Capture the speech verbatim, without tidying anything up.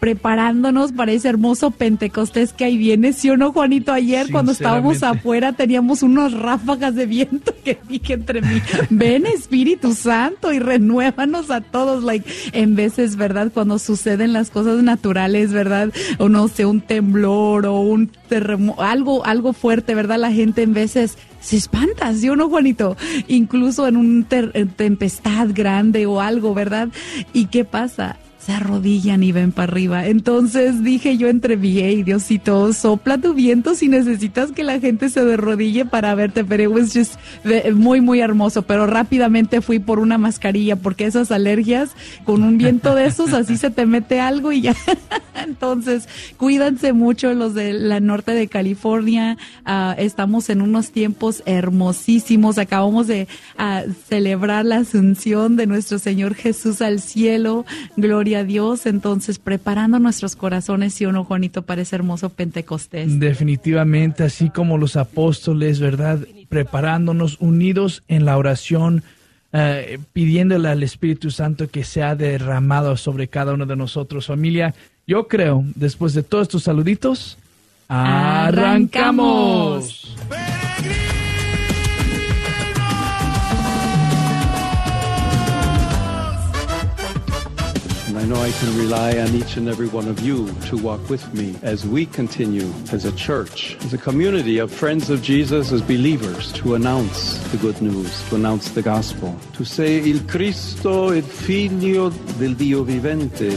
preparándonos para ese hermoso Pentecostés que ahí viene, ¿sí o no, Juanito? Ayer cuando estábamos afuera teníamos unas ráfagas de viento que dije entre mí, ven Espíritu Santo y renuévanos a todos, like, en veces, ¿verdad? Cuando suceden las cosas naturales, ¿verdad? O no sé, un temblor o un terremoto, algo, algo fuerte, ¿verdad? La gente en veces se espanta, ¿sí o no, Juanito? Incluso en una ter- tempestad grande o algo, ¿verdad? ¿Y qué pasa? Se arrodillan y ven para arriba. Entonces dije yo entre mí, hey, Diosito, sopla tu viento si necesitas que la gente se derrodille para verte, pero it was just muy, muy hermoso. Pero rápidamente fui por una mascarilla, porque esas alergias, con un viento de esos, así se te mete algo y ya. Entonces, cuídense mucho los de la norte de California. Uh, estamos en unos tiempos hermosísimos. Acabamos de uh, celebrar la asunción de nuestro Señor Jesús al cielo. Gloria a Dios. Entonces, preparando nuestros corazones, ¿sí o no, Juanito, para ese hermoso Pentecostés? Definitivamente, así como los apóstoles, ¿verdad? Preparándonos, unidos en la oración, uh, pidiéndole al Espíritu Santo que sea derramado sobre cada uno de nosotros. Familia, yo creo, después de todos estos saluditos, ¡arrancamos! I know I can rely on each and every one of you to walk with me as we continue as a church, as a community of friends of Jesus, as believers, to announce the good news, to announce the gospel, to say, Il Cristo, il Figlio del Dio vivente,